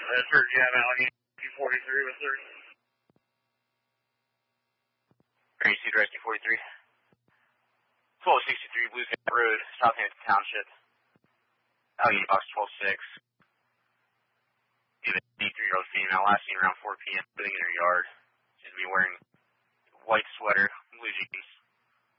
Sir Jam Allegheny 243 with 30. Are you Cedar Rescue 43? 1263 Blues Gap Road, Southampton Township. Allegheny Box 126. You have a 83-year-old female, last seen around 4 p.m. sitting in her yard. She's be wearing white sweater, blue jeans.